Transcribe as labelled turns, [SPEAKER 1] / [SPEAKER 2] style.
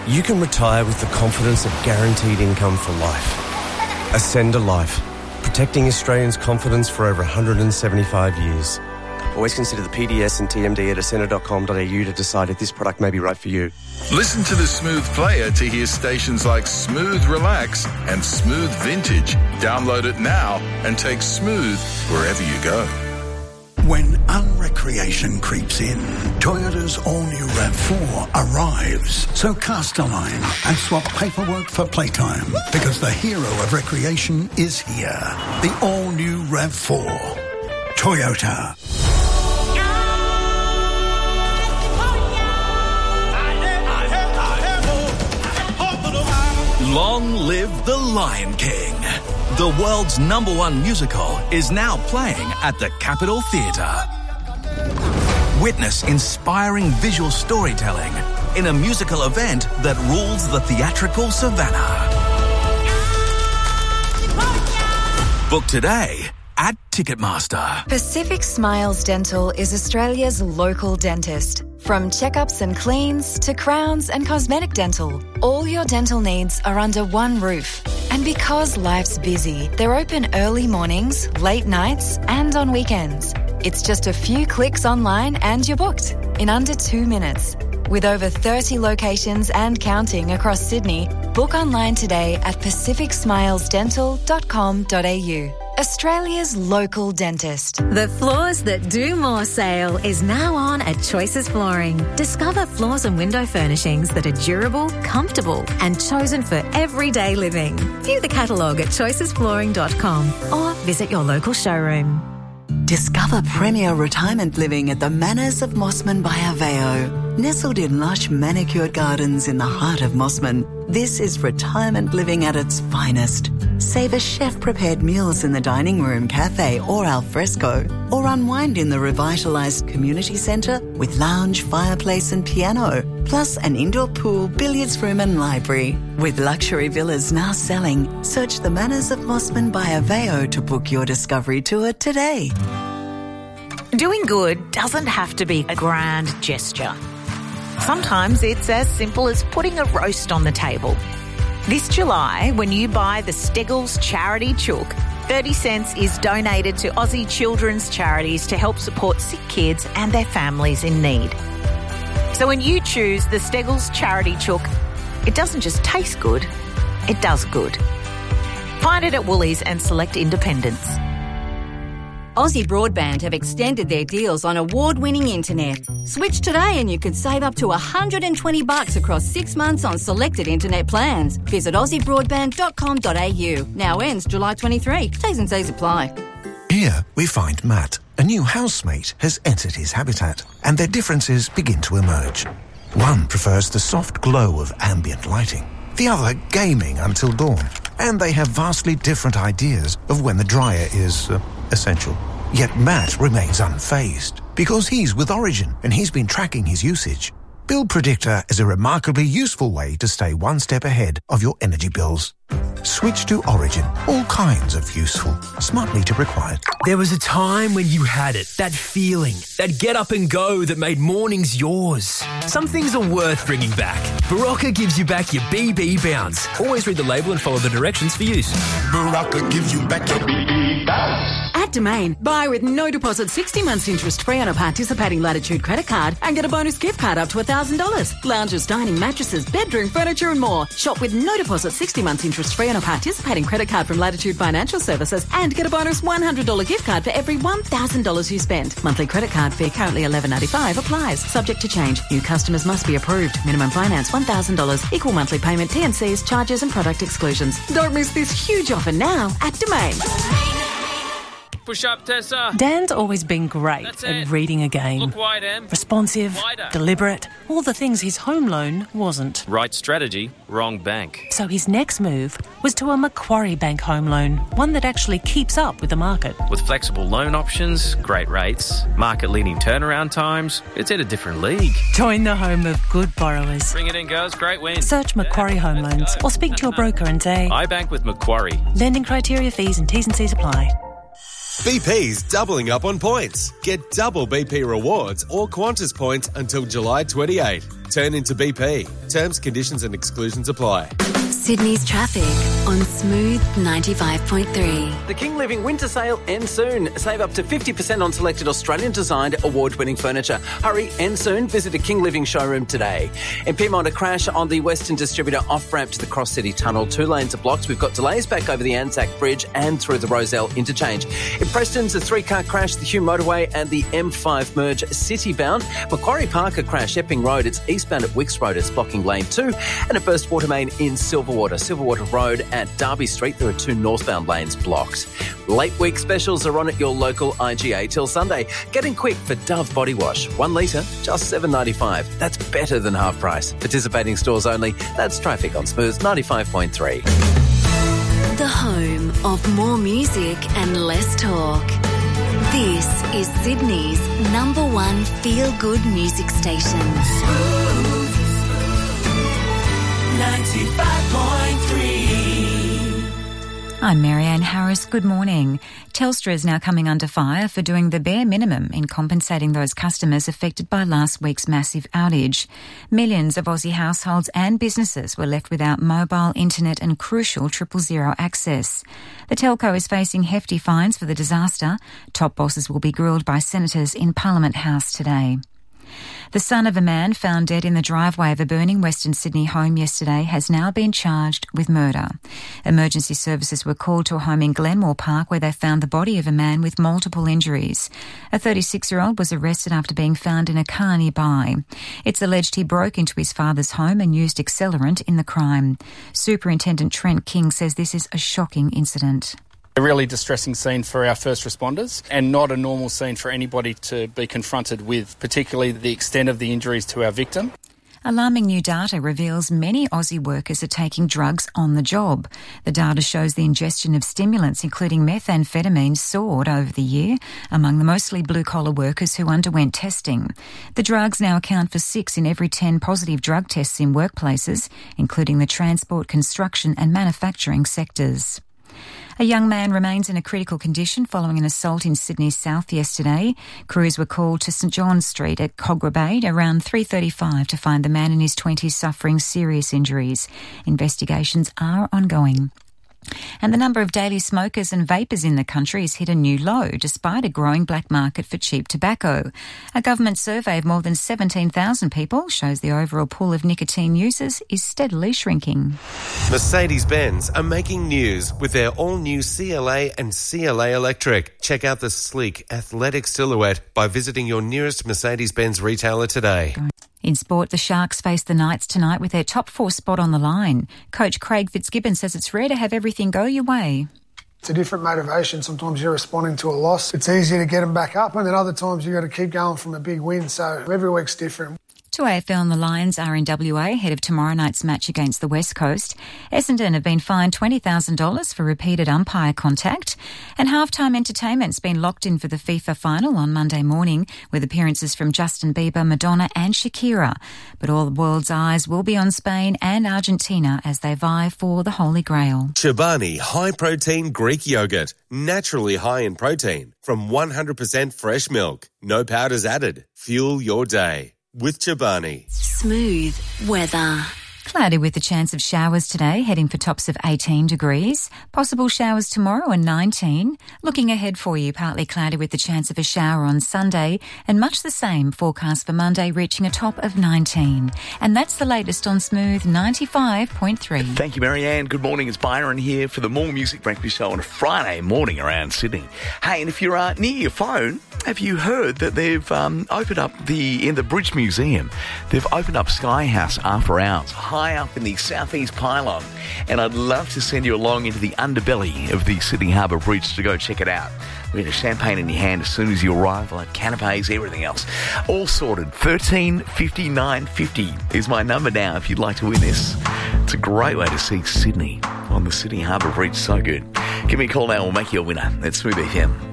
[SPEAKER 1] you can retire with the confidence of guaranteed income for life. Ascender Life, protecting Australians' confidence for over 175 years. Always consider the PDS and TMD at ascender.com.au to decide if this product may be right for you.
[SPEAKER 2] Listen to the Smooth Player to hear stations like Smooth Relax and Smooth Vintage. Download it now and take Smooth wherever you go.
[SPEAKER 3] When unrecreation creeps in, Toyota's all-new RAV4 arrives. So cast a line and swap paperwork for playtime, because the hero of recreation is here. The all-new RAV4. Toyota.
[SPEAKER 4] Long live the Lion King. The world's #1 musical is now playing at the Capitol Theatre. Witness inspiring visual storytelling in a musical event that rules the theatrical savannah. Book today at Ticketmaster.
[SPEAKER 5] Pacific Smiles Dental is Australia's local dentist. From checkups and cleans to crowns and cosmetic dental, all your dental needs are under one roof. And because life's busy, they're open early mornings, late nights, and on weekends. It's just a few clicks online and you're booked in under 2 minutes. With over 30 locations and counting across Sydney, book online today at pacificsmilesdental.com.au. Australia's local dentist.
[SPEAKER 6] The Floors That Do More sale is now on at Choices Flooring. Discover floors and window furnishings that are durable, comfortable, and chosen for everyday living. View the catalogue at choicesflooring.com or visit your local showroom.
[SPEAKER 7] Discover premier retirement living at the Manors of Mossman by Aveo. Nestled in lush manicured gardens in the heart of Mossman, this is retirement living at its finest. Savour chef-prepared meals in the dining room, cafe or al fresco, or unwind in the revitalised community centre with lounge, fireplace and piano, plus an indoor pool, billiards room and library. With luxury villas now selling, search the Manors of Mossman by Aveo to book your discovery tour today.
[SPEAKER 8] Doing good doesn't have to be a grand gesture. Sometimes it's as simple as putting a roast on the table. This July, when you buy the Steggles Charity Chook, 30 cents is donated to Aussie children's charities to help support sick kids and their families in need. So when you choose the Steggles Charity Chook, it doesn't just taste good, it does good. Find it at Woolies and select independents.
[SPEAKER 9] Aussie Broadband have extended their deals on award-winning internet. Switch today and you could save up to $120 across 6 months on selected internet plans. Visit aussiebroadband.com.au. Now ends July 23. T's and C's apply.
[SPEAKER 10] Here we find Matt. A new housemate has entered his habitat and their differences begin to emerge. One prefers the soft glow of ambient lighting. The other gaming until dawn. And they have vastly different ideas of when the dryer is essential. Yet Matt remains unfazed because he's with Origin and he's been tracking his usage. Bill Predictor is a remarkably useful way to stay one step ahead of your energy bills. Switch to Origin. All kinds of useful. Smart meter required.
[SPEAKER 11] There was a time when you had it, that feeling, that get up and go that made mornings yours. Some things are worth bringing back. Barocca gives you back your BB bounce. Always read the label and follow the directions for use.
[SPEAKER 3] Barocca gives you back your BB bounce.
[SPEAKER 12] At Domain, buy with no deposit 60 months interest free on a participating Latitude credit card and get a bonus gift card up to $1,000. Lounges, dining, mattresses, bedroom, furniture and more. Shop with no deposit 60 months interest free on a participating credit card from Latitude Financial Services and get a bonus $100 gift card for every $1,000 you spend. Monthly credit card fee currently $11.95 applies. Subject to change. New customers must be approved. Minimum finance $1,000. Equal monthly payment, T&Cs, charges and product exclusions. Don't miss this huge offer now at Domain.
[SPEAKER 13] Push up, Tessa.
[SPEAKER 14] Dan's always been great at reading a game.
[SPEAKER 13] Look wide, Em.
[SPEAKER 14] Responsive,
[SPEAKER 13] Wider.
[SPEAKER 14] deliberate, all the things his home loan wasn't.
[SPEAKER 13] Right strategy, wrong bank.
[SPEAKER 14] So his next move was to a Macquarie Bank home loan, one that actually keeps up with the market.
[SPEAKER 13] With flexible loan options, great rates, market-leading turnaround times, it's in a different league.
[SPEAKER 14] Join the home of good borrowers.
[SPEAKER 13] Bring it in, girls. Great win.
[SPEAKER 14] Search Macquarie Home Loans or speak to your broker and say,
[SPEAKER 13] I bank with Macquarie.
[SPEAKER 14] Lending criteria, fees and T's and C's apply.
[SPEAKER 15] BP's doubling up on points. Get double BP rewards or Qantas points until July 28. turn into BP. Terms, conditions and exclusions apply.
[SPEAKER 5] Sydney's traffic on Smooth 95.3.
[SPEAKER 16] The King Living winter sale ends soon. Save up to 50% on selected Australian-designed award-winning furniture. Hurry, end soon. Visit a King Living showroom today. In Piedmont, a crash on the Western Distributor off-ramp to the Cross City Tunnel. 2 lanes are blocked. We've got delays back over the Anzac Bridge and through the Rozelle interchange. In Preston's, a 3-car crash, the Hume Motorway and the M5 merge city-bound. Macquarie Park, a crash, Epping Road. It's eastbound at Wicks Road. It's blocking lane 2. And a burst water main in Silverwater Road at Derby Street. There are 2 northbound lanes blocked. Late week specials are on at your local IGA till Sunday. Get in quick for Dove body wash. 1 litre, just $7.95. That's better than half price. Participating stores only. That's traffic on Smooth 95.3.
[SPEAKER 5] The home of more music and less talk. This is Sydney's #1 feel-good music station. Smooth 95.3.
[SPEAKER 17] I'm Marianne Harris. Good morning. Telstra is now coming under fire for doing the bare minimum in compensating those customers affected by last week's massive outage. Millions of Aussie households and businesses were left without mobile, internet and crucial 000 access. The telco is facing hefty fines for the disaster. Top bosses will be grilled by senators in Parliament House today. The son of a man found dead in the driveway of a burning Western Sydney home yesterday has now been charged with murder. Emergency services were called to a home in Glenmore Park where they found the body of a man with multiple injuries. A 36-year-old was arrested after being found in a car nearby. It's alleged he broke into his father's home and used accelerant in the crime. Superintendent Trent King says this is a shocking incident.
[SPEAKER 18] A really distressing scene for our first responders and not a normal scene for anybody to be confronted with, particularly the extent of the injuries to our victim.
[SPEAKER 17] Alarming new data reveals many Aussie workers are taking drugs on the job. The data shows the ingestion of stimulants, including methamphetamine, soared over the year among the mostly blue-collar workers who underwent testing. The drugs now account for 6 in every 10 positive drug tests in workplaces, including the transport, construction and manufacturing sectors. A young man remains in a critical condition following an assault in Sydney's south yesterday. Crews were called to St John's Street at Kogarah Bay around 3:35 to find the man in his 20s suffering serious injuries. Investigations are ongoing. And the number of daily smokers and vapers in the country has hit a new low, despite a growing black market for cheap tobacco. A government survey of more than 17,000 people shows the overall pool of nicotine users is steadily shrinking.
[SPEAKER 15] Mercedes-Benz are making news with their all-new CLA and CLA Electric. Check out the sleek, athletic silhouette by visiting your nearest Mercedes-Benz retailer today.
[SPEAKER 17] In sport, the Sharks face the Knights tonight with their top 4 spot on the line. Coach Craig Fitzgibbon says it's rare to have everything go your way.
[SPEAKER 19] It's a different motivation. Sometimes you're responding to a loss. It's easier to get them back up, and then other times you've got to keep going from a big win. So every week's different.
[SPEAKER 17] To AFL and the Lions are in WA ahead of tomorrow night's match against the West Coast. Essendon have been fined $20,000 for repeated umpire contact. And halftime entertainment's been locked in for the FIFA final on Monday morning with appearances from Justin Bieber, Madonna and Shakira. But all the world's eyes will be on Spain and Argentina as they vie for the Holy Grail.
[SPEAKER 15] Chobani high-protein Greek yogurt, naturally high in protein, from 100% fresh milk. No powders added. Fuel your day with Chobani.
[SPEAKER 5] Smooth weather.
[SPEAKER 17] Cloudy with a chance of showers today, heading for tops of 18 degrees. Possible showers tomorrow and 19. Looking ahead for you, partly cloudy with the chance of a shower on Sunday and much the same forecast for Monday, reaching a top of 19. And that's the latest on Smooth 95.3.
[SPEAKER 20] Thank you, Marianne. Good morning. It's Byron here for the More Music Breakfast Show on a Friday morning around Sydney. Hey, and if you're near your phone, have you heard that they've opened up in the Bridge Museum, they've opened up Sky House after hours, high up in the southeast pylon, and I'd love to send you along into the underbelly of the Sydney Harbour Bridge to go check it out. We get a champagne in your hand as soon as you arrive. We'll have canapes, everything else. All sorted. 13 59 50 is my number now if you'd like to win this. It's a great way to see Sydney on the Sydney Harbour Bridge. So good. Give me a call now. We'll make you a winner. It's Smooth FM.